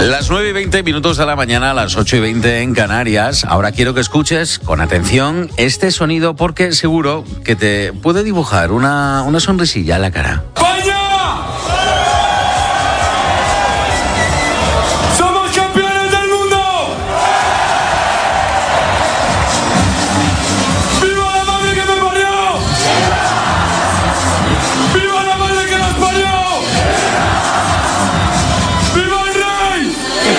Las 9:20 de la mañana, las 8:20 en Canarias. Ahora quiero que escuches con atención este sonido porque seguro que te puede dibujar una sonrisilla en la cara. ¡España! ¡Somos campeones del mundo! ¡Viva la madre que me parió! ¡Viva la madre que nos parió! ¡Viva el rey!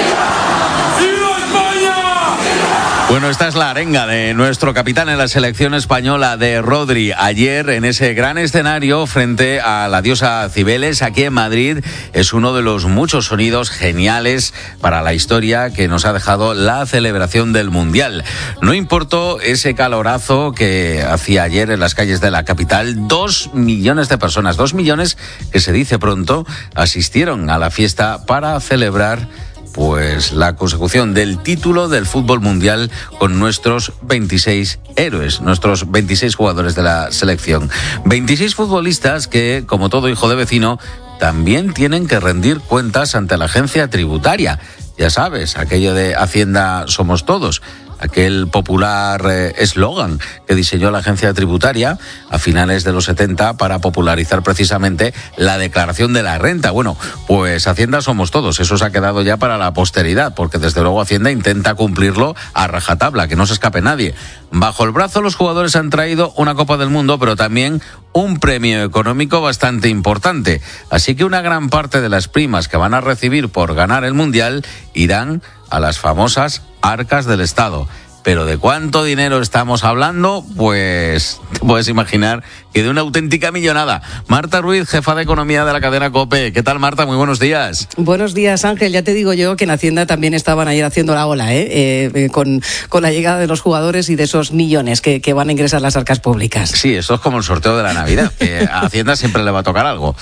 ¡Viva España! Bueno, esta es la arenga de nuestro capitán en la selección española, de Rodri, ayer en ese gran escenario frente a la diosa Cibeles aquí en Madrid. Es uno de los muchos sonidos geniales para la historia que nos ha dejado la celebración del Mundial. No importó ese calorazo que hacía ayer en las calles de la capital. 2 millones de personas, 2 millones que se dice pronto, asistieron a la fiesta para celebrar pues la consecución del título del fútbol mundial con nuestros 26 héroes, nuestros 26 jugadores de la selección. 26 futbolistas que, como todo hijo de vecino, también tienen que rendir cuentas ante la agencia tributaria. Ya sabes, aquello de Hacienda somos todos. Aquel popular eslogan que diseñó la agencia tributaria a finales de los 70 para popularizar precisamente la declaración de la renta. Bueno, pues Hacienda somos todos. Eso se ha quedado ya para la posteridad, porque desde luego Hacienda intenta cumplirlo a rajatabla, que no se escape nadie. Bajo el brazo los jugadores han traído una Copa del Mundo, pero también un premio económico bastante importante. Así que una gran parte de las primas que van a recibir por ganar el Mundial irán a las famosas arcas del Estado. Pero ¿de cuánto dinero estamos hablando? Pues te puedes imaginar que de una auténtica millonada. Marta Ruiz, jefa de Economía de la cadena COPE. ¿Qué tal, Marta? Muy buenos días. Buenos días, Ángel. Ya te digo yo que en Hacienda también estaban ayer haciendo la ola, con la llegada de los jugadores y de esos millones que van a ingresar a las arcas públicas. Sí, eso es como el sorteo de la Navidad, que a Hacienda siempre le va a tocar algo.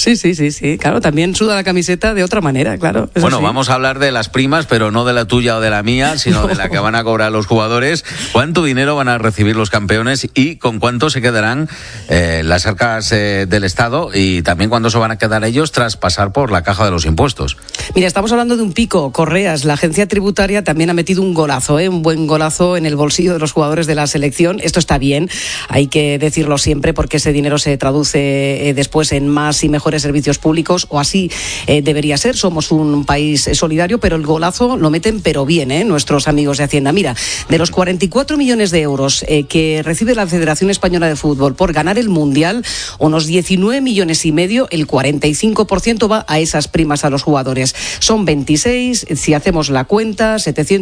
Sí. Claro, también suda la camiseta de otra manera, claro. Bueno, sí. Vamos a hablar de las primas, pero no de la tuya o de la mía, sino de la que van a cobrar los jugadores. ¿Cuánto dinero van a recibir los campeones y con cuánto se quedarán las arcas del Estado, y también cuándo se van a quedar ellos tras pasar por la caja de los impuestos? Mira, estamos hablando de un pico. Correas, la agencia tributaria, también ha metido un golazo, un buen golazo en el bolsillo de los jugadores de la selección. Esto está bien, hay que decirlo siempre, porque ese dinero se traduce después en más y mejores servicios públicos, o así debería ser. Somos un país solidario, pero el golazo lo meten pero bien, nuestros amigos de Hacienda. Mira, de los 44 millones de euros que recibe la Federación Española de Fútbol por ganar el Mundial, unos 19 millones y medio, el 45% va a esas primas a los jugadores. Son 26, si hacemos la cuenta,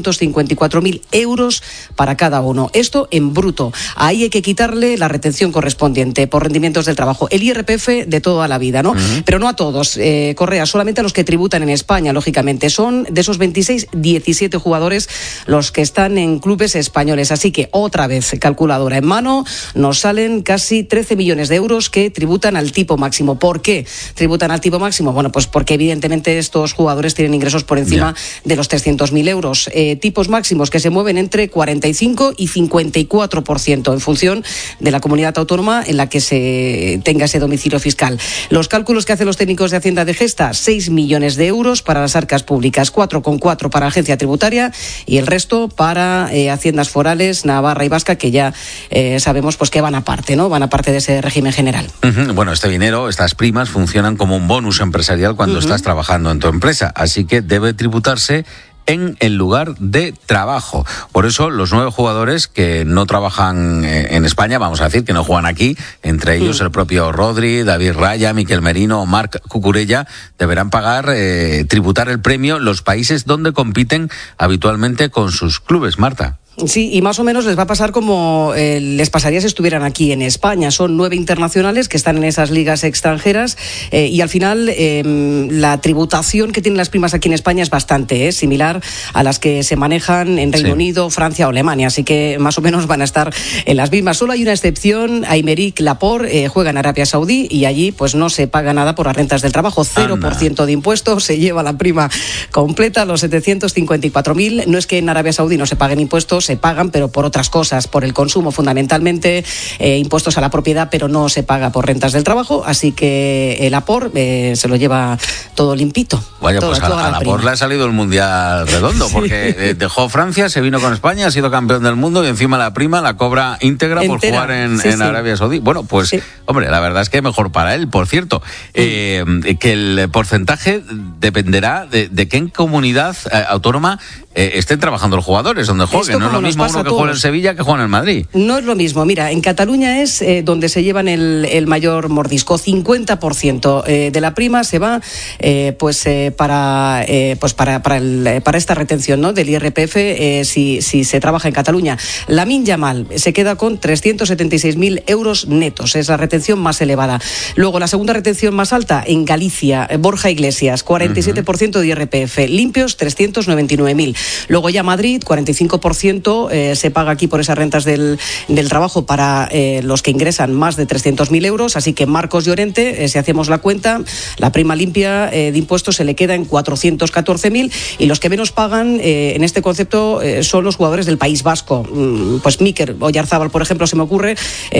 754.000 euros para cada uno. Esto en bruto. Ahí hay que quitarle la retención correspondiente por rendimientos del trabajo. El IRPF de toda la vida, ¿no? Uh-huh. Pero no a todos, Correa, solamente a los que tributan en España, lógicamente. Son de esos 26, 17 jugadores los que están en clubes españoles. Así que otra vez, calculadora en mano, nos salen casi 13 millones de euros que tributan al tipo máximo. ¿Por qué tributan al tipo máximo? Bueno, pues porque evidentemente estos jugadores tienen ingresos por encima de los 300.000 euros. Tipos máximos que se mueven entre 45 y 54% en función de la comunidad autónoma en la que se tenga ese domicilio fiscal. Los cálculos que hacen los técnicos de Hacienda de Gesta: 6 millones de euros para las arcas públicas, 4,4 para la agencia tributaria y el resto para haciendas forales, Navarra y Vasca, que ya sabemos pues que van aparte, ¿no? Van aparte de ese régimen general. Uh-huh. Bueno, este dinero, estas primas, funcionan como un bonus empresarial cuando estás trabajando en tu empresa, así que debe tributarse en el lugar de trabajo. Por eso los 9 jugadores que no trabajan en España, vamos a decir, que no juegan aquí, entre ellos el propio Rodri, David Raya, Miquel Merino o Marc Cucurella, deberán pagar, tributar el premio los países donde compiten habitualmente con sus clubes. Marta. Sí, y más o menos les va a pasar como les pasaría si estuvieran aquí en España. Son 9 internacionales que están en esas ligas extranjeras y al final la tributación que tienen las primas aquí en España es bastante similar a las que se manejan en Reino Unido, Francia o Alemania, así que más o menos van a estar en las mismas. Solo hay una excepción: Aymeric Laporte juega en Arabia Saudí y allí pues no se paga nada por las rentas del trabajo, 0% de impuestos, se lleva la prima completa, los 754.000. No es que en Arabia Saudí no se paguen impuestos, impuestos se pagan, pero por otras cosas, por el consumo fundamentalmente, impuestos a la propiedad, pero no se paga por rentas del trabajo, así que el APOR se lo lleva todo limpito. Vaya, pues a la APOR le ha salido el Mundial redondo, porque dejó Francia, se vino con España, ha sido campeón del mundo y encima la prima la cobra íntegra por jugar en Arabia Saudí. Bueno, pues, hombre, la verdad es que mejor para él, por cierto. Que el porcentaje dependerá de qué comunidad autónoma estén trabajando los jugadores, donde jueguen. No es lo mismo uno que juega en Sevilla que juega en Madrid. No es lo mismo. Mira, en Cataluña es donde se llevan el mayor mordisco. 50% de la prima se va para esta retención, ¿no?, del IRPF si se trabaja en Cataluña. Lamine Yamal se queda con 376.000 euros netos. Es la retención más elevada. Luego, la segunda retención más alta en Galicia, Borja Iglesias, 47% de IRPF. Limpios, 399.000. Luego ya Madrid, 45% se paga aquí por esas rentas del trabajo para los que ingresan más de 300.000 euros. Así que Marcos Llorente, si hacemos la cuenta, la prima limpia de impuestos se le queda en 414.000, y los que menos pagan en este concepto son los jugadores del País Vasco. Pues Mikel Oyarzábal, por ejemplo, se me ocurre,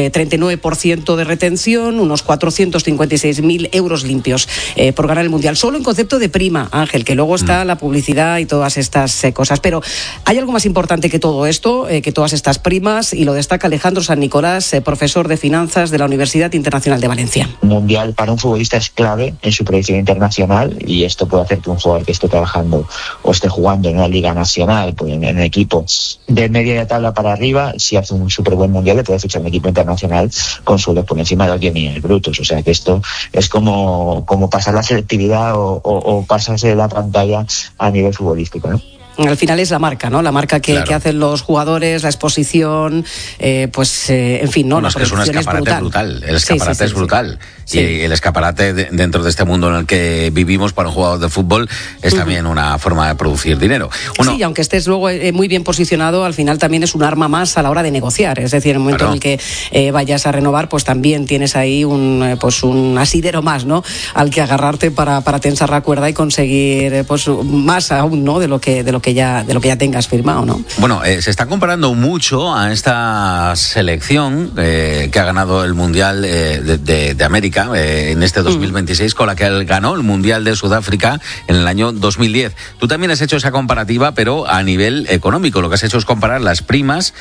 39% de retención, unos 456.000 euros limpios por ganar el Mundial. Solo en concepto de prima, Ángel, que luego está la publicidad y todas estas cosas. Pero hay algo más importante que todo esto, que todas estas primas, y lo destaca Alejandro San Nicolás, profesor de finanzas de la Universidad Internacional de Valencia. Un Mundial para un futbolista es clave en su proyección internacional, y esto puede hacer que un jugador que esté trabajando o esté jugando en una liga nacional, pues en equipos de media de tabla para arriba, si hace un súper buen Mundial, le puede fichar un equipo internacional con sueldos por encima de los 10 millones brutos. O sea que esto es como pasar la selectividad o pasarse de la pantalla a nivel futbolístico, ¿no? Al final es la marca, ¿no? La marca que hacen los jugadores, la exposición, en fin, ¿no? Bueno, es que es un escaparate brutal. El escaparate es brutal. Sí. Y el escaparate dentro de este mundo en el que vivimos para un jugador de fútbol es también una forma de producir dinero. Sí, y aunque estés luego muy bien posicionado, al final también es un arma más a la hora de negociar. Es decir, en el momento en el que vayas a renovar, pues también tienes ahí un asidero más, ¿no?, al que agarrarte para tensar la cuerda y conseguir más aún, ¿no?, de lo que ya tengas firmado, ¿no? Bueno, se está comparando mucho a esta selección que ha ganado el Mundial de América en este 2026 con la que él ganó el Mundial de Sudáfrica en el año 2010. Tú también has hecho esa comparativa, pero a nivel económico. Lo que has hecho es comparar las primas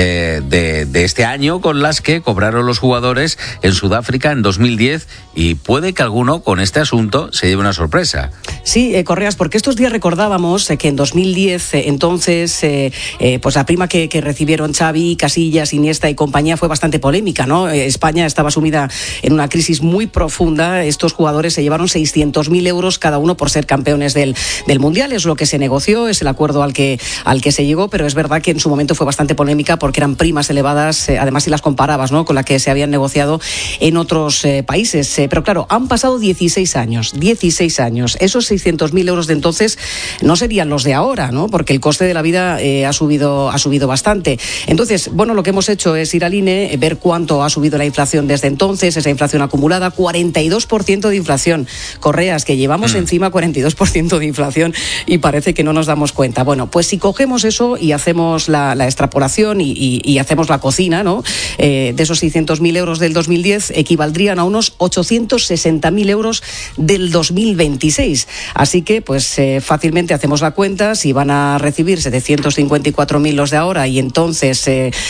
de este año con las que cobraron los jugadores en Sudáfrica en 2010, y puede que alguno con este asunto se lleve una sorpresa. Sí, Correas, porque estos días recordábamos que en 2010 entonces pues la prima que recibieron Xavi, Casillas, Iniesta y compañía fue bastante polémica, ¿no? España estaba sumida en una crisis muy profunda. Estos jugadores se llevaron 600.000 euros cada uno por ser campeones del Mundial. Es lo que se negoció, es el acuerdo al que se llegó, pero es verdad que en su momento fue bastante polémica porque eran primas elevadas, además si las comparabas, ¿no?, con la que se habían negociado en otros países. Pero claro, han pasado 16 años. Esos 600.000 euros de entonces no serían los de ahora, ¿no?, porque el coste de la vida ha subido bastante. Entonces, bueno, lo que hemos hecho es ir al INE, ver cuánto ha subido la inflación desde entonces, esa inflación acumulada, 42% de inflación. Correas, que llevamos encima 42% de inflación y parece que no nos damos cuenta. Bueno, pues si cogemos eso y hacemos la extrapolación y hacemos la cocina, ¿no?, de esos 600.000 euros del 2010 equivaldrían a unos 860.000 euros del 2026. Así que, pues fácilmente hacemos la cuenta. Si van a recibir 754.000 los de ahora, y entonces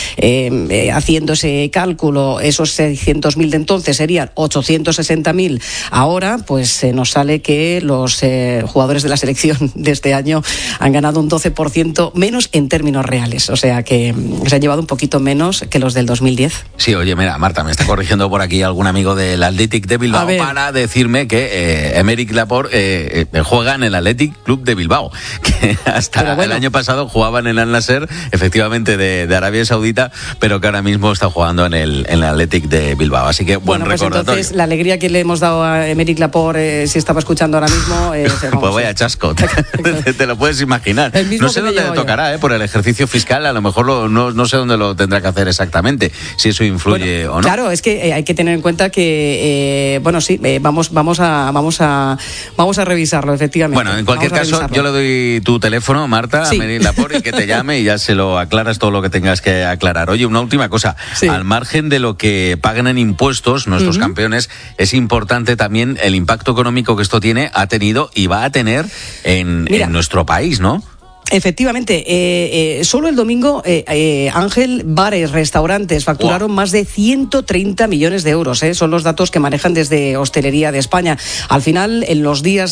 haciendo ese cálculo, esos 600.000 de entonces serían 860.000 ahora, pues nos sale que los jugadores de la selección de este año han ganado un 12% menos en términos reales. O sea que se han llevado un poquito menos que los del 2010. Sí, oye, mira, Marta, me está corrigiendo por aquí algún amigo del Athletic de Bilbao para decirme que Aymeric Laporte juega en el Athletic Club de Bilbao, que hasta el año pasado jugaba en el Al Nassr, efectivamente de Arabia Saudita, pero que ahora mismo está jugando en el Athletic de Bilbao. Así que buen recordatorio. Pues entonces, la alegría que le hemos dado a Aymeric Laporte, si estaba escuchando ahora mismo... pues vaya chasco, te lo puedes imaginar. No sé dónde le tocará, por el ejercicio fiscal, a lo mejor no sé dónde lo tendrá que hacer exactamente, si eso influye o no. Claro, es que hay que tener en cuenta que, vamos a revisarlo, efectivamente. Bueno, en cualquier caso, yo le doy tu tu teléfono, Marta, Sí. a Meryl Laporte, y que te llame y ya se lo aclaras todo lo que tengas que aclarar. Oye, una última cosa. Sí. Al margen de lo que pagan en impuestos nuestros campeones, es importante también el impacto económico que esto ha tenido y va a tener en nuestro país, ¿no? Efectivamente, solo el domingo, Ángel, bares, restaurantes facturaron más de 130 millones de euros. Son los datos que manejan desde Hostelería de España. Al final, en los días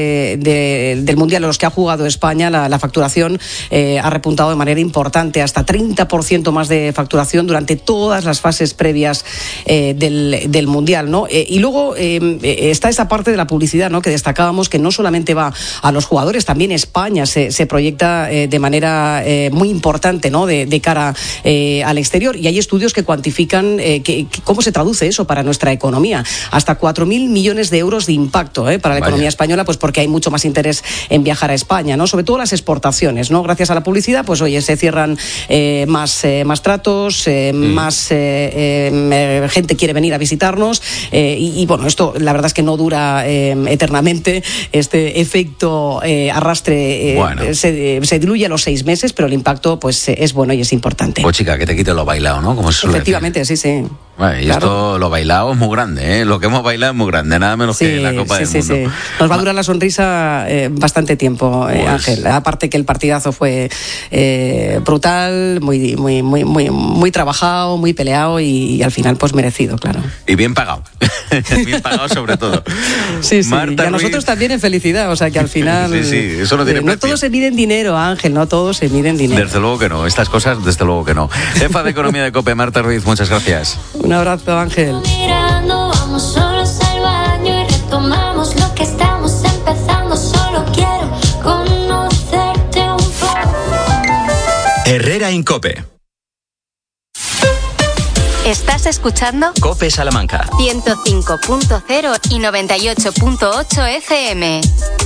del Mundial en los que ha jugado España, la facturación ha repuntado de manera importante, hasta 30% más de facturación durante todas las fases previas del Mundial, ¿no? Y luego está esa parte de la publicidad, ¿no?, que destacábamos, que no solamente va a los jugadores, también España se proyecta de manera muy importante, ¿no?, de cara al exterior, y hay estudios que cuantifican cómo se traduce eso para nuestra economía. Hasta 4.000 millones de euros de impacto para la economía española, pues porque hay mucho más interés en viajar a España, ¿no? Sobre todo las exportaciones, ¿no? Gracias a la publicidad, pues oye, se cierran más tratos, más gente quiere venir a visitarnos, y bueno, esto la verdad es que no dura eternamente. Este efecto arrastre se diluye a los 6 meses, pero el impacto pues es bueno y es importante. Pues chica, que te quite lo bailado, ¿no? Como se suele Efectivamente, decir. sí. Bueno, y esto, lo bailado es muy grande, ¿eh? Lo que hemos bailado es muy grande, nada menos que la Copa del Mundo. Sí. Nos va a durar la sonrisa bastante tiempo, Ángel. Aparte que el partidazo fue brutal, muy trabajado, muy peleado y al final pues merecido, claro. Y bien pagado. Bien pagado sobre todo. Sí. Marta y a nosotros también en felicidad, o sea que al final... Sí, eso no tiene precio. No todo se mide en dinero, Ángel, no todo se mide en dinero. Desde luego que no, estas cosas desde luego que no. Jefa de Economía de COPE, Marta Ruiz, muchas gracias. Un abrazo, Ángel. Mirando, vamos solos al baño y retomamos lo que estamos empezando. Solo quiero conocerte un poco. Herrera Incope. ¿Estás escuchando? COPE Salamanca. 105.0 y 98.8 FM.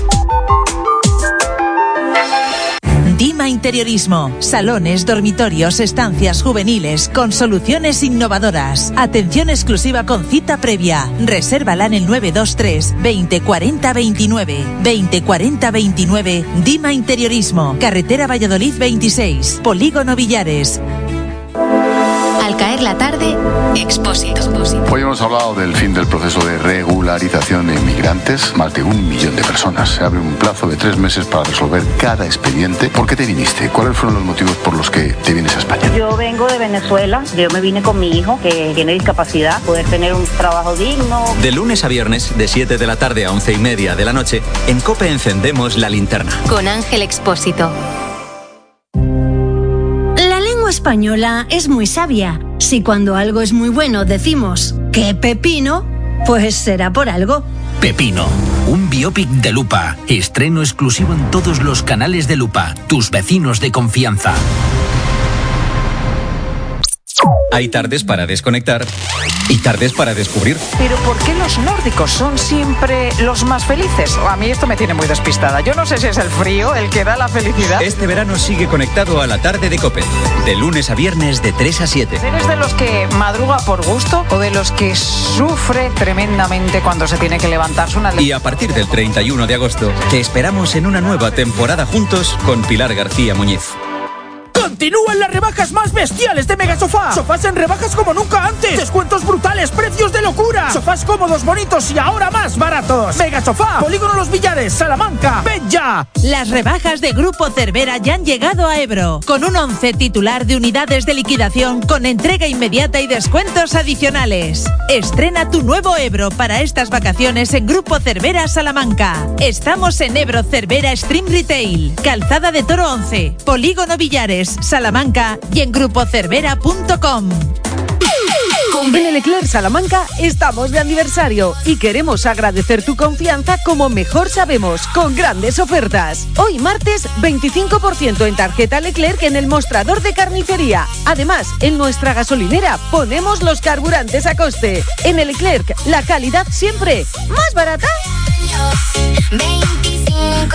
Dima Interiorismo. Salones, dormitorios, estancias juveniles con soluciones innovadoras. Atención exclusiva con cita previa. Resérvala en el 923 20 40 29. 20 40 29. Dima Interiorismo. Carretera Valladolid 26. Polígono Villares. Al caer la tarde, Expósito. Hoy hemos hablado del fin del proceso de regularización de inmigrantes. Más de 1 millón de personas. Se abre un plazo de 3 meses para resolver cada expediente. ¿Por qué te viniste? ¿Cuáles fueron los motivos por los que te vienes a España? Yo vengo de Venezuela. Yo me vine con mi hijo, que tiene discapacidad, poder tener un trabajo digno. De lunes a viernes, de 7 de la tarde a 11:30 de la noche, en COPE encendemos la linterna. Con Ángel Expósito. La lengua española es muy sabia. Si cuando algo es muy bueno decimos ¡qué pepino!, pues será por algo. Pepino, un biopic de Lupa. Estreno exclusivo en todos los canales de Lupa. Tus vecinos de confianza. Hay tardes para desconectar y tardes para descubrir. Pero ¿por qué los nórdicos son siempre los más felices? A mí esto me tiene muy despistada. Yo no sé si es el frío el que da la felicidad. Este verano sigue conectado a la tarde de COPE. De lunes a viernes de 3 a 7. ¿Eres de los que madruga por gusto o de los que sufre tremendamente cuando se tiene que levantarse una... Y a partir del 31 de agosto te esperamos en una nueva temporada juntos con Pilar García Muñiz. Continúan las rebajas más bestiales de Megasofá. Sofás en rebajas como nunca antes. Descuentos brutales, precios de locura. Sofás cómodos, bonitos y ahora más baratos. Megasofá, Polígono Los Villares, Salamanca. ¡Ven ya! Las rebajas de Grupo Cervera ya han llegado a Ebro, con un 11 titular de unidades de liquidación con entrega inmediata y descuentos adicionales. Estrena tu nuevo Ebro para estas vacaciones en Grupo Cervera Salamanca. Estamos en Ebro Cervera Stream Retail, Calzada de Toro 11, Polígono Villares, Salamanca y en grupocervera.com. En el Leclerc Salamanca estamos de aniversario y queremos agradecer tu confianza como mejor sabemos, con grandes ofertas. Hoy martes, 25% en tarjeta Leclerc en el mostrador de carnicería. Además, en nuestra gasolinera ponemos los carburantes a coste. En el Leclerc, la calidad siempre más barata. 25 y 6.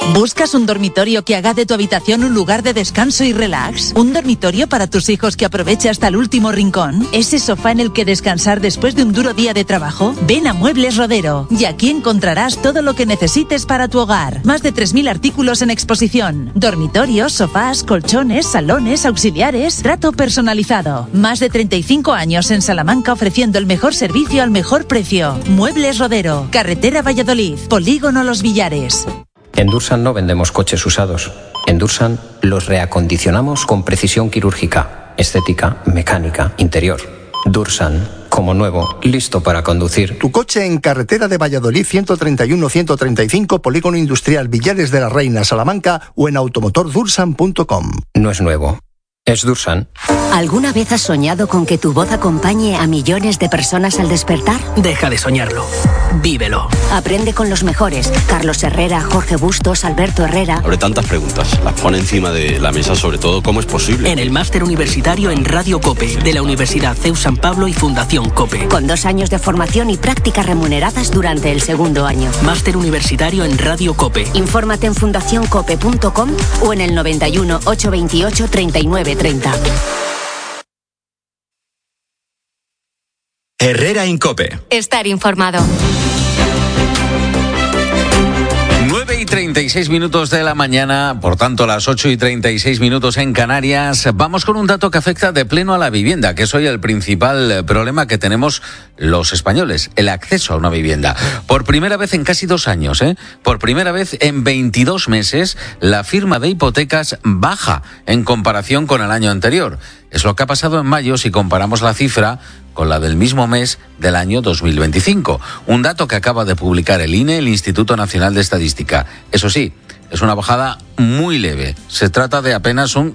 ¿Buscas un dormitorio que haga de tu habitación un lugar de descanso y relax? ¿Un dormitorio para tus hijos que aproveche hasta el último rincón? ¿Ese sofá en el que descansar después de un duro día de trabajo? Ven a Muebles Rodero y aquí encontrarás todo lo que necesites para tu hogar. Más de 3.000 artículos en exposición. Dormitorios, sofás, colchones, salones, auxiliares, trato personalizado. Más de 35 años en Salamanca ofreciendo el mejor servicio al mejor precio. Muebles Rodero, Carretera Valladolid, Polígono Los Villares. En Dursan no vendemos coches usados. En Dursan los reacondicionamos con precisión quirúrgica, estética, mecánica, interior. Dursan, como nuevo, listo para conducir. Tu coche en Carretera de Valladolid 131-135, Polígono Industrial Villares de la Reina, Salamanca, o en automotordursan.com. No es nuevo, es Dursan. ¿Alguna vez has soñado con que tu voz acompañe a millones de personas al despertar? Deja de soñarlo. Vívelo. Aprende con los mejores. Carlos Herrera, Jorge Bustos, Alberto Herrera. Abre tantas preguntas, las pone encima de la mesa, sobre todo, ¿cómo es posible? En el máster universitario en Radio COPE, de la Universidad CEU San Pablo y Fundación COPE. Con 2 años de formación y prácticas remuneradas durante el segundo año. Máster universitario en Radio COPE. Infórmate en fundacioncope.com o en el 91 828 3930. Herrera Incope. Estar informado. 9:36 de la mañana, por tanto las 8:36 en Canarias. Vamos con un dato que afecta de pleno a la vivienda, que es hoy el principal problema que tenemos los españoles, el acceso a una vivienda. Por primera vez en casi 2 años, por primera vez en 22 meses, la firma de hipotecas baja en comparación con el año anterior. Es lo que ha pasado en mayo si comparamos la cifra con la del mismo mes del año 2025. Un dato que acaba de publicar el INE, el Instituto Nacional de Estadística. Eso sí, es una bajada muy leve. Se trata de apenas un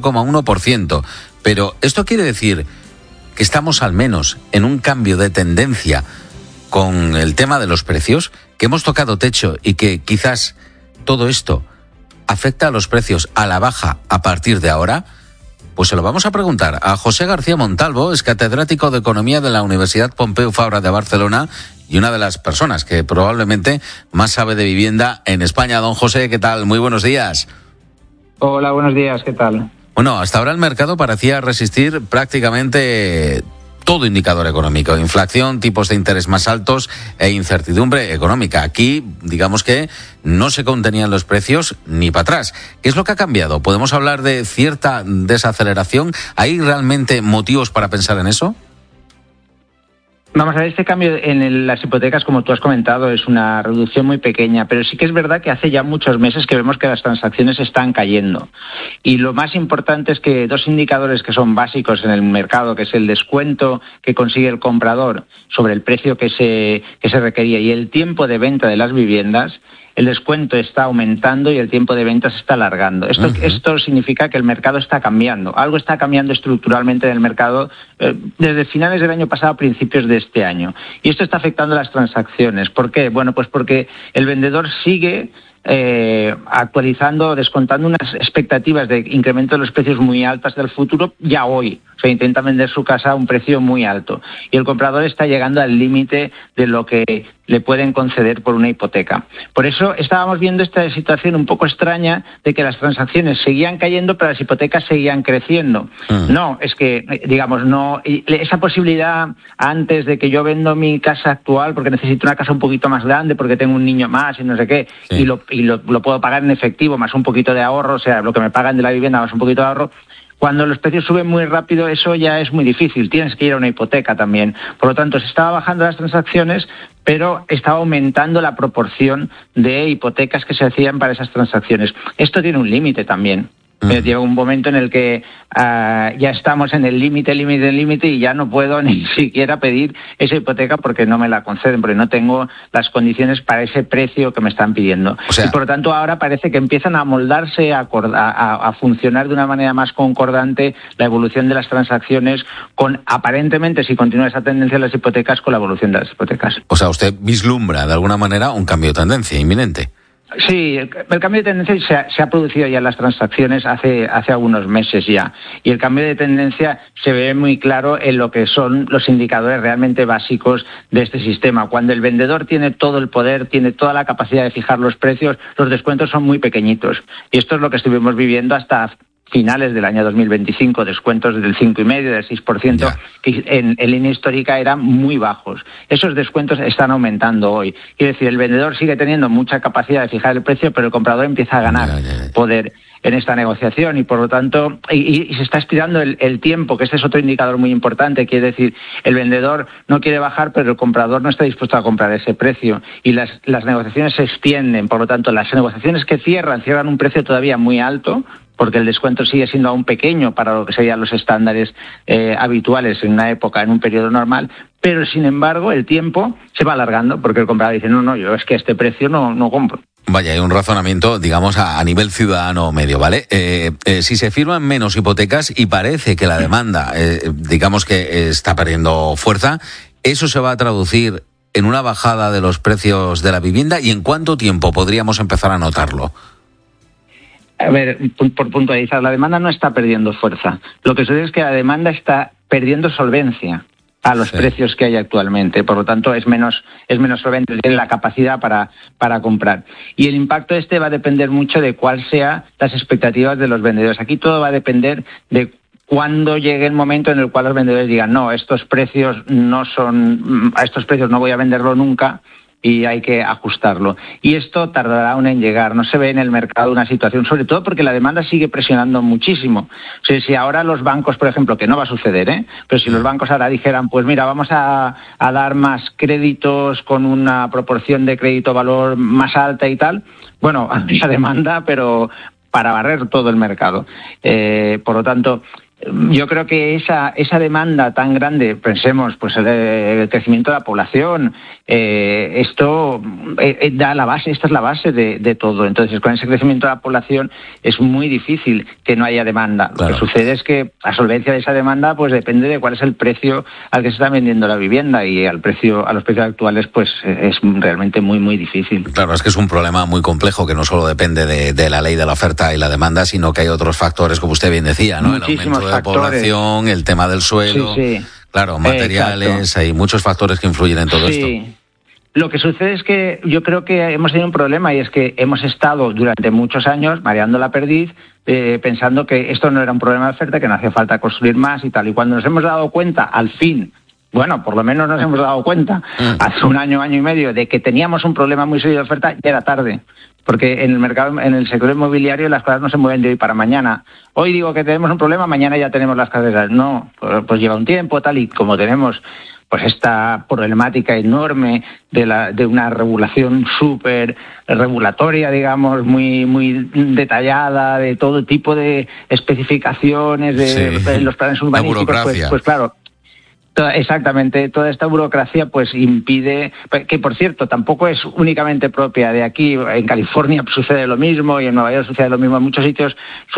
0,1%. Pero esto quiere decir que estamos al menos en un cambio de tendencia con el tema de los precios, que hemos tocado techo y que quizás todo esto afecta a los precios a la baja a partir de ahora. Pues se lo vamos a preguntar a José García Montalvo, es catedrático de Economía de la Universidad Pompeu Fabra de Barcelona y una de las personas que probablemente más sabe de vivienda en España. Don José, ¿qué tal? Muy buenos días. Hola, buenos días, ¿qué tal? Bueno, hasta ahora el mercado parecía resistir prácticamente todo indicador económico, inflación, tipos de interés más altos e incertidumbre económica. Aquí, digamos que no se contenían los precios ni para atrás. ¿Qué es lo que ha cambiado? ¿Podemos hablar de cierta desaceleración? ¿Hay realmente motivos para pensar en eso? Vamos a ver, este cambio en las hipotecas, como tú has comentado, es una reducción muy pequeña, pero sí que es verdad que hace ya muchos meses que vemos que las transacciones están cayendo. Y lo más importante es que 2 indicadores que son básicos en el mercado, que es el descuento que consigue el comprador sobre el precio que se requería y el tiempo de venta de las viviendas, el descuento está aumentando y el tiempo de venta se está alargando. Esto significa que el mercado está cambiando. Algo está cambiando estructuralmente en el mercado desde finales del año pasado a principios de este año. Y esto está afectando las transacciones. ¿Por qué? Bueno, pues porque el vendedor sigue actualizando, descontando unas expectativas de incremento de los precios muy altas del futuro ya hoy. O sea, intenta vender su casa a un precio muy alto. Y el comprador está llegando al límite de lo que le pueden conceder por una hipoteca. Por eso estábamos viendo esta situación un poco extraña de que las transacciones seguían cayendo, pero las hipotecas seguían creciendo. No, es que, digamos, no, esa posibilidad antes de que yo vendo mi casa actual porque necesito una casa un poquito más grande, porque tengo un niño más y no sé qué, sí, y lo puedo pagar en efectivo más un poquito de ahorro, o sea, lo que me pagan de la vivienda más un poquito de ahorro. Cuando los precios suben muy rápido, eso ya es muy difícil. Tienes que ir a una hipoteca también. Por lo tanto, se estaba bajando las transacciones, pero estaba aumentando la proporción de hipotecas que se hacían para esas transacciones. Esto tiene un límite también. Llega un momento en el que ya estamos en el límite y ya no puedo ni siquiera pedir esa hipoteca porque no me la conceden, porque no tengo las condiciones para ese precio que me están pidiendo. O sea, y por lo tanto ahora parece que empiezan a moldarse, a funcionar de una manera más concordante la evolución de las transacciones con, aparentemente, si continúa esa tendencia de las hipotecas, con la evolución de las hipotecas. O sea, usted vislumbra de alguna manera un cambio de tendencia inminente. Sí, el cambio de tendencia se ha producido ya en las transacciones hace algunos meses ya. Y el cambio de tendencia se ve muy claro en lo que son los indicadores realmente básicos de este sistema. Cuando el vendedor tiene todo el poder, tiene toda la capacidad de fijar los precios, los descuentos son muy pequeñitos. Y esto es lo que estuvimos viviendo hasta finales del año 2025, descuentos del 5,5%, del 6%, que en línea histórica eran muy bajos. Esos descuentos están aumentando hoy. Quiere decir, el vendedor sigue teniendo mucha capacidad de fijar el precio, pero el comprador empieza a ganar poder en esta negociación y por lo tanto y se está estirando el tiempo, que este es otro indicador muy importante. Quiere decir, el vendedor no quiere bajar, pero el comprador no está dispuesto a comprar ese precio y las negociaciones se extienden. Por lo tanto, las negociaciones que cierran un precio todavía muy alto, porque el descuento sigue siendo aún pequeño para lo que serían los estándares habituales en una época, en un periodo normal, pero sin embargo el tiempo se va alargando porque el comprador dice, no, yo es que a este precio no compro. Vaya, hay un razonamiento, digamos, a nivel ciudadano medio, ¿vale? Si se firman menos hipotecas y parece que la demanda, digamos que está perdiendo fuerza, ¿eso se va a traducir en una bajada de los precios de la vivienda? ¿Y en cuánto tiempo podríamos empezar a notarlo? A ver, por puntualizar, la demanda no está perdiendo fuerza. Lo que sucede es que la demanda está perdiendo solvencia a los precios que hay actualmente. Por lo tanto, es menos solvente, tiene la capacidad para comprar. Y el impacto va a depender mucho de cuáles sean las expectativas de los vendedores. Aquí todo va a depender de cuándo llegue el momento en el cual los vendedores digan, no, a estos precios no voy a venderlo nunca, y hay que ajustarlo. Y esto tardará aún en llegar. No se ve en el mercado una situación, sobre todo porque la demanda sigue presionando muchísimo. O sea, si ahora los bancos, por ejemplo, que no va a suceder, pero si los bancos ahora dijeran, pues mira, vamos a dar más créditos con una proporción de crédito-valor más alta y tal, bueno, habría demanda, pero para barrer todo el mercado. Por lo tanto, yo creo que esa demanda tan grande, pensemos, pues el crecimiento de la población, esto da la base, esta es la base de todo. Entonces, con ese crecimiento de la población es muy difícil que no haya demanda. Claro. Lo que sucede es que la solvencia de esa demanda, pues depende de cuál es el precio al que se está vendiendo la vivienda y a los precios actuales, pues es realmente muy, muy difícil. Claro, es que es un problema muy complejo que no solo depende de la ley de la oferta y la demanda, sino que hay otros factores, como usted bien decía, ¿no? Muchísimos el aumento de la población, el tema del suelo, claro, materiales, exacto. Hay muchos factores que influyen en todo esto. Lo que sucede es que yo creo que hemos tenido un problema y es que hemos estado durante muchos años mareando la perdiz, pensando que esto no era un problema de oferta, que no hacía falta construir más y tal. Y cuando nos hemos dado cuenta, al fin, bueno, por lo menos nos hemos dado cuenta, hace un año y medio, de que teníamos un problema muy serio de oferta, ya era tarde. Porque en el mercado, en el sector inmobiliario, las cosas no se mueven de hoy para mañana. Hoy digo que tenemos un problema, mañana ya tenemos las carreras. No, pues lleva un tiempo, tal, y como tenemos pues esta problemática enorme de una regulación súper regulatoria, digamos, muy muy detallada, de todo tipo de especificaciones, de los planes urbanísticos, pues claro. Exactamente, toda esta burocracia pues impide, que por cierto tampoco es únicamente propia de aquí. En California sucede lo mismo y en Nueva York sucede lo mismo, en muchos sitios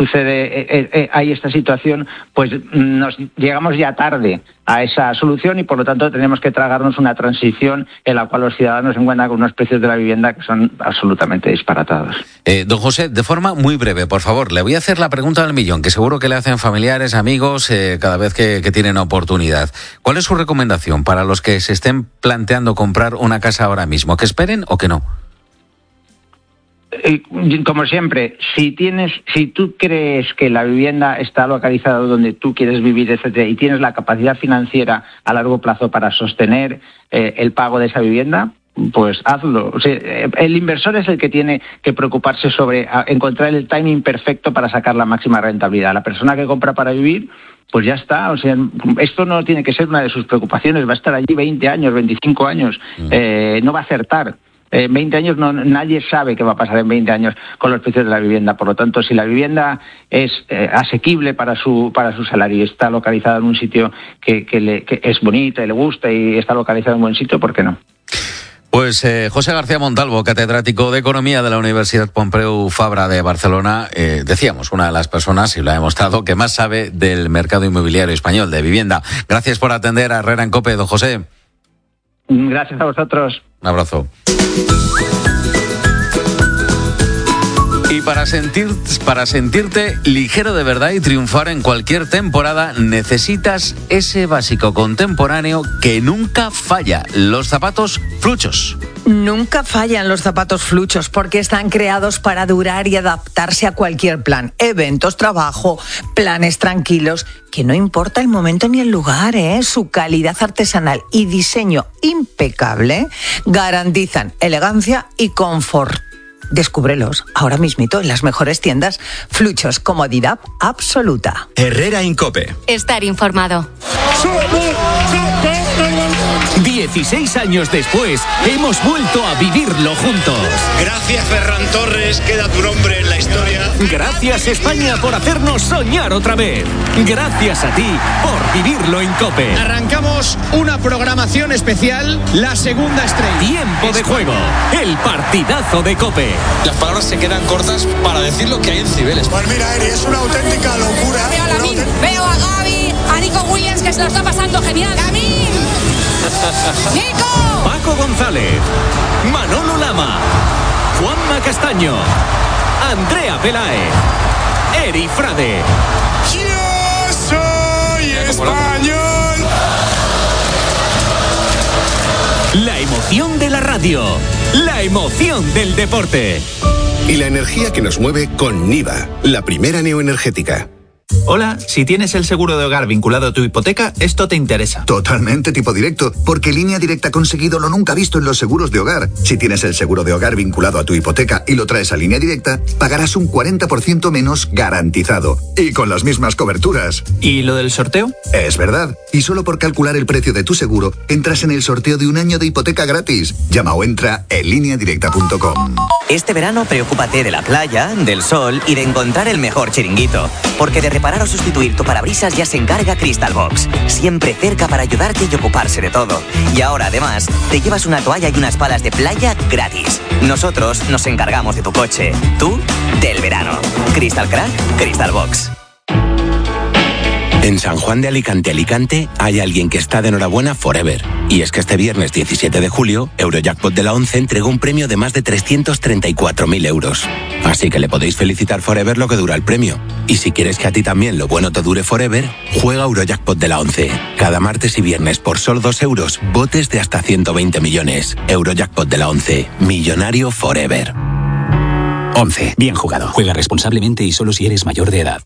hay esta situación, pues nos llegamos ya tarde a esa solución y por lo tanto tenemos que tragarnos una transición en la cual los ciudadanos se encuentran con unos precios de la vivienda que son absolutamente disparatados. Don José, de forma muy breve, por favor, le voy a hacer la pregunta del millón, que seguro que le hacen familiares, amigos, cada vez que tienen oportunidad. ¿Cuál es su recomendación para los que se estén planteando comprar una casa ahora mismo? ¿Que esperen o que no? Como siempre, si tú crees que la vivienda está localizada donde tú quieres vivir, etcétera, y tienes la capacidad financiera a largo plazo para sostener el pago de esa vivienda, pues hazlo. O sea, el inversor es el que tiene que preocuparse sobre encontrar el timing perfecto para sacar la máxima rentabilidad. La persona que compra para vivir, pues ya está. O sea, esto no tiene que ser una de sus preocupaciones. Va a estar allí 20 años, 25 años. No va a acertar. 20 años nadie sabe qué va a pasar en 20 años con los precios de la vivienda. Por lo tanto, si la vivienda es asequible para su salario y está localizada en un sitio que es bonita y le gusta y está localizada en un buen sitio, ¿por qué no? Pues José García Montalvo, catedrático de Economía de la Universidad Pompeu Fabra de Barcelona, decíamos, una de las personas, y lo ha demostrado, que más sabe del mercado inmobiliario español, de vivienda. Gracias por atender a Herrera en COPE, don José. Gracias a vosotros. Un abrazo. Y para sentirte ligero de verdad y triunfar en cualquier temporada, necesitas ese básico contemporáneo que nunca falla: los zapatos Fluchos. Nunca fallan los zapatos Fluchos porque están creados para durar y adaptarse a cualquier plan. Eventos, trabajo, planes tranquilos, que no importa el momento ni el lugar, ¿eh? Su calidad artesanal y diseño impecable garantizan elegancia y confort. Descúbrelos ahora mismito en las mejores tiendas. Fluchos, comodidad absoluta. Herrera Incope. Estar informado. 16 años después, hemos vuelto a vivirlo juntos. Gracias, Ferran Torres, queda tu nombre en la historia. Gracias, España, por hacernos soñar otra vez. Gracias a ti por vivirlo en COPE. Arrancamos una programación especial, la segunda estrella. Tiempo de juego, el partidazo de COPE. Las palabras se quedan cortas para decir lo que hay en Cibeles. Pues mira, Eri, es una auténtica locura. Veo a Gaby, a Nico Williams, que se lo está pasando genial. ¡A mí! ¡Nico! Paco González, Manolo Lama, Juanma Castaño, Andrea Pelae, Eri Frade. ¡Yo soy español! La emoción de la radio, la emoción del deporte. Y la energía que nos mueve con Niva, la primera neoenergética. Hola, si tienes el seguro de hogar vinculado a tu hipoteca, esto te interesa. Totalmente tipo directo, porque Línea Directa ha conseguido lo nunca visto en los seguros de hogar. Si tienes el seguro de hogar vinculado a tu hipoteca y lo traes a Línea Directa, pagarás un 40% menos garantizado. Y con las mismas coberturas. ¿Y lo del sorteo? Es verdad. Y solo por calcular el precio de tu seguro, entras en el sorteo de un año de hipoteca gratis. Llama o entra en lineadirecta.com. Este verano preocúpate de la playa, del sol y de encontrar el mejor chiringuito. Porque de reparar o sustituir tu parabrisas ya se encarga Crystal Box. Siempre cerca para ayudarte y ocuparse de todo. Y ahora además te llevas una toalla y unas palas de playa gratis. Nosotros nos encargamos de tu coche. Tú, del verano. Crystal Crack, Crystal Box. En San Juan de Alicante, hay alguien que está de enhorabuena forever. Y es que este viernes 17 de julio, Eurojackpot de la 11 entregó un premio de más de 334.000 euros. Así que le podéis felicitar forever lo que dura el premio. Y si quieres que a ti también lo bueno te dure forever, juega Eurojackpot de la 11. Cada martes y viernes por solo 2 euros, botes de hasta 120 millones. Eurojackpot de la 11. Millonario forever. 11. Bien jugado. Juega responsablemente y solo si eres mayor de edad.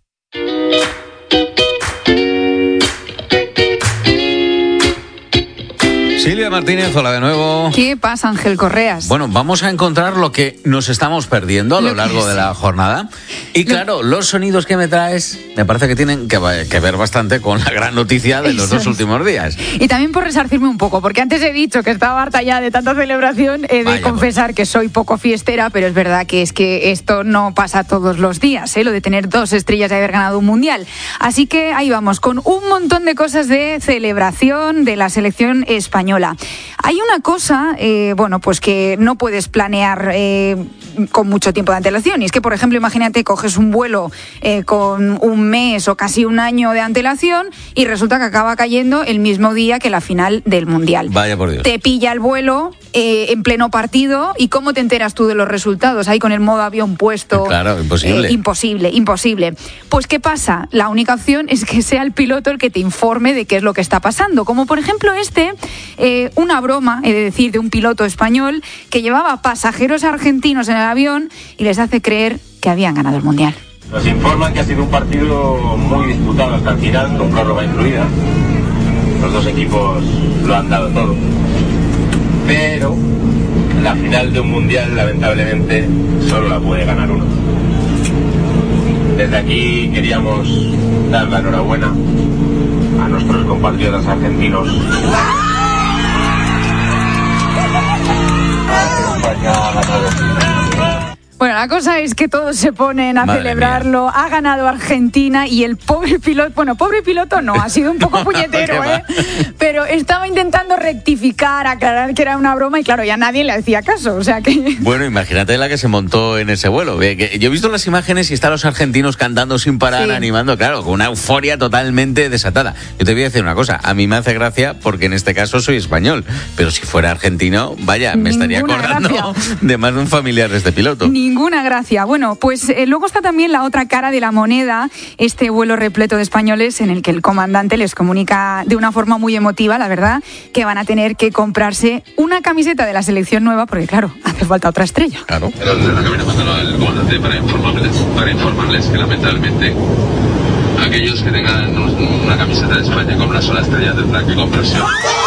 Silvia Martínez, hola de nuevo. ¿Qué pasa, Ángel Correas? Bueno, vamos a encontrar lo que nos estamos perdiendo a lo largo de la jornada. Y claro, los sonidos que me traes me parece que tienen que ver bastante con la gran noticia de los dos últimos días. Y también por resarcirme un poco, porque antes he dicho que estaba harta ya de tanta celebración, he de confesar que soy poco fiestera, pero es verdad que esto no pasa todos los días, lo de tener 2 estrellas y haber ganado un mundial. Así que ahí vamos, con un montón de cosas de celebración de la selección española. Hay una cosa, pues que no puedes planear con mucho tiempo de antelación. Y es que, por ejemplo, imagínate, coges un vuelo con un mes o casi un año de antelación y resulta que acaba cayendo el mismo día que la final del Mundial. Vaya por Dios. Te pilla el vuelo en pleno partido y ¿cómo te enteras tú de los resultados? Ahí con el modo avión puesto. Claro, imposible. Imposible. Pues, ¿qué pasa? La única opción es que sea el piloto el que te informe de qué es lo que está pasando. Como, por ejemplo, una broma, he de decir, de un piloto español que llevaba pasajeros argentinos en el avión y les hace creer que habían ganado el Mundial. Nos informan que ha sido un partido muy disputado hasta el final, con prórroga incluida. Los dos equipos lo han dado todo. Pero la final de un Mundial, lamentablemente, solo la puede ganar uno. Desde aquí queríamos dar la enhorabuena a nuestros compatriotas argentinos. Bueno, la cosa es que todos se ponen a celebrarlo. Mía. Ha ganado Argentina y el pobre piloto, pobre piloto no, ha sido un poco puñetero, pero estaba intentando rectificar, aclarar que era una broma y claro, ya nadie le hacía caso, o sea que... Bueno, imagínate la que se montó en ese vuelo. Yo he visto las imágenes y están los argentinos cantando sin parar, animando, claro, con una euforia totalmente desatada. Yo te voy a decir una cosa, a mí me hace gracia porque en este caso soy español, pero si fuera argentino, vaya, me estaría acordando de más de un familiar de este piloto. Ninguna Ninguna gracia. Bueno, pues luego está también la otra cara de la moneda, este vuelo repleto de españoles en el que el comandante les comunica de una forma muy emotiva, la verdad, que van a tener que comprarse una camiseta de la selección nueva, porque claro, hace falta otra estrella. Claro. Desde la cabina mandó al comandante para informarles que lamentablemente aquellos que tengan una camiseta de España con una sola estrella tendrán que comprarse.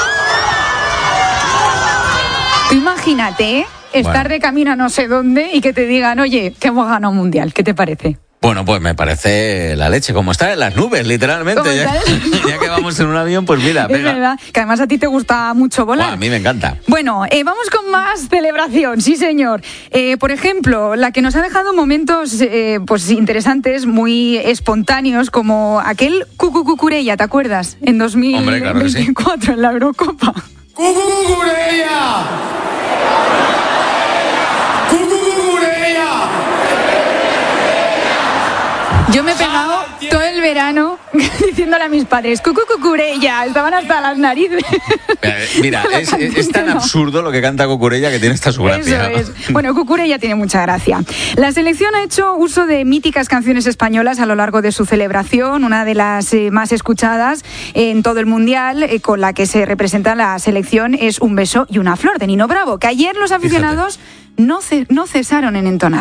Imagínate, estar de camino a no sé dónde y que te digan, oye, que hemos ganado un mundial. ¿Qué te parece? Bueno, pues me parece la leche, como está en las nubes, literalmente. Ya que vamos en un avión, pues mira, pega. Es verdad, que además a ti te gusta mucho volar. A mí me encanta. Bueno, vamos con más celebración, sí señor. Por ejemplo, la que nos ha dejado momentos pues interesantes, muy espontáneos, como aquel Cucureya, ¿te acuerdas? En 2024, hombre, claro que sí. En la Eurocopa. ¡Cucureya! Yo me he pegado todo el verano diciéndole a mis padres, Cucureya, estaban hasta las narices. Mira, es tan absurdo lo que canta Cucurella que tiene hasta su gracia. Eso es. Bueno, Cucurella tiene mucha gracia. La selección ha hecho uso de míticas canciones españolas a lo largo de su celebración, una de las más escuchadas en todo el Mundial, con la que se representa la selección, es Un beso y una flor, de Nino Bravo, que ayer los aficionados no cesaron en entonar.